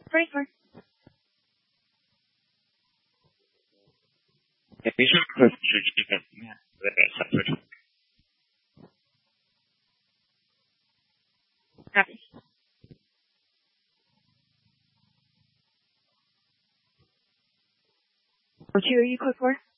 Frankfurt. 没事，客服是这个怎么样？有点小特征。 Copy. Or two, are you code 4?